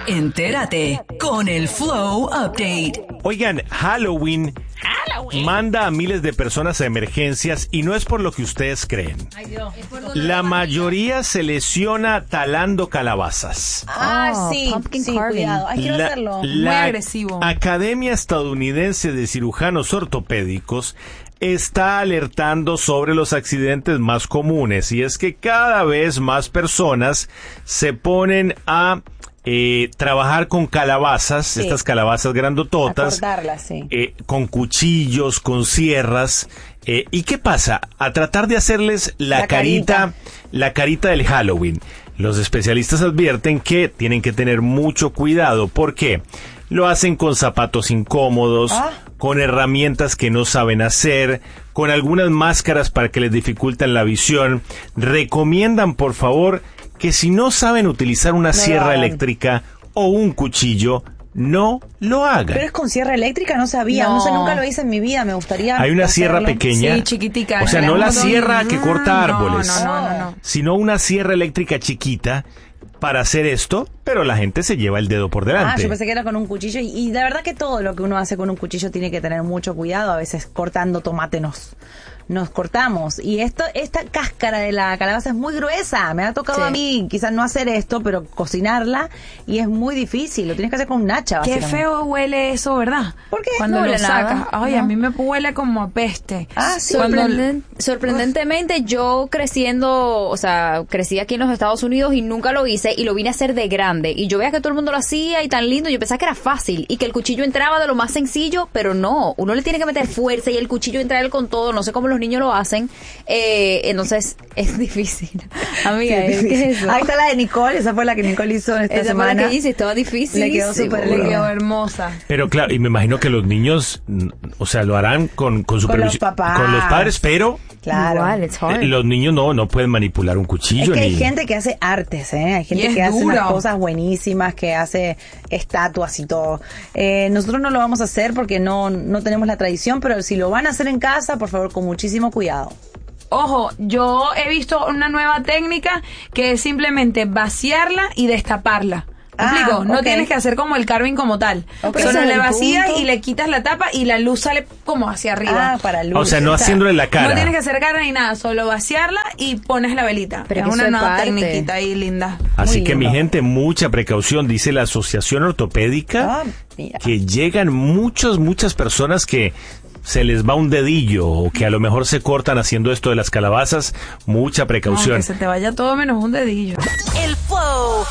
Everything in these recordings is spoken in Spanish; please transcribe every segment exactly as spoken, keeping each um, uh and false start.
Entérate con el Flow Update. Oigan, Halloween, Halloween manda a miles de personas a emergencias y no es por lo que ustedes creen. Ay, Dios. La mayoría se lesiona talando calabazas. Ah, sí, pumpkin sí, carving. cuidado. Hay que La, hacerlo. la Muy agresivo. Academia Estadounidense de Cirujanos Ortopédicos está alertando sobre los accidentes más comunes, y es que cada vez más personas se ponen a eh, trabajar con calabazas, sí. estas calabazas grandototas, a cortarlas, sí. eh, con cuchillos, con sierras. Eh, ¿Y qué pasa? A tratar de hacerles la, la carita, carita, la carita del Halloween. Los especialistas advierten que tienen que tener mucho cuidado. ¿Por qué? Lo hacen con zapatos incómodos, ¿Ah? con herramientas que no saben hacer, con algunas máscaras para que les dificultan la visión. Recomiendan, por favor, que si no saben utilizar una no sierra eléctrica o un cuchillo, no lo hagan. Pero es con sierra eléctrica, no sabía, no, no sé, nunca lo hice en mi vida, me gustaría. Hay una hacerlo. sierra pequeña. Sí, chiquitica. O sea, no la sierra que corta árboles, no, no, no, no. sino una sierra eléctrica chiquita para hacer esto, pero la gente se lleva el dedo por delante. Ah, yo pensé que era con un cuchillo, y, y la verdad que todo lo que uno hace con un cuchillo tiene que tener mucho cuidado. A veces cortando tomate nos, nos cortamos, y esto esta cáscara de la calabaza es muy gruesa. Me ha tocado sí. a mí quizás no hacer esto, pero cocinarla, y es muy difícil. Lo tienes que hacer con un hacha. Qué feo huele eso, ¿verdad? ¿Por qué? Cuando no lo huele sacas. nada. Ay, no. a mí me huele como a peste. Ah, sí. Sorprenden- Sorprendentemente, yo creciendo, o sea, crecí aquí en los Estados Unidos y nunca lo hice, y lo vine a hacer de grande. Y yo veía que todo el mundo lo hacía y tan lindo, yo pensaba que era fácil y que el cuchillo entraba de lo más sencillo, pero no. Uno le tiene que meter fuerza y el cuchillo entra él con todo. No sé cómo los niños lo hacen. Eh, entonces, es difícil. Amiga, sí, ¿qué es eso? Ahí está la de Nicole, esa fue la que Nicole hizo esta esa semana. Esa fue la que hice, estaba difícil. Le quedó súper Le quedó hermosa. Pero claro, y me imagino que los niños, o sea, lo harán con, con supervisión. Con los papás. Con los padres, pero claro. Igual, it's hard. eh, los niños no, no pueden manipular un cuchillo. Es que ni... hay gente que hace artes, ¿eh? Hay gente Y es que hace duro. unas cosas buenísimas, que hace estatuas y todo. Eh, nosotros no lo vamos a hacer porque no, no tenemos la tradición, pero si lo van a hacer en casa, por favor, con muchísimo cuidado. Ojo, yo he visto una nueva técnica que es simplemente vaciarla y destaparla. ¿Me Ah, explico? No ok. tienes que hacer como el carving como tal. Ok. Solo Ese es le el vacías punto. y le quitas la tapa y la luz sale como hacia arriba. Ah, para luz. O sea, no haciéndole la cara. No tienes que hacer cara ni nada, solo vaciarla y pones la velita. Pero es que una eso es nueva parte. tecniquita ahí linda. Así Muy que lindo. mi gente, mucha precaución, dice la Asociación Ortopédica, Ah, mira. que llegan muchas, muchas personas que se les va un dedillo o que a lo mejor se cortan haciendo esto de las calabazas. Mucha precaución. Aunque se te vaya todo menos un dedillo. El Flow.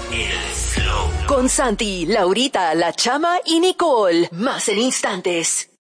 Con Santi, Laurita, La Chama y Nicole. Más en instantes.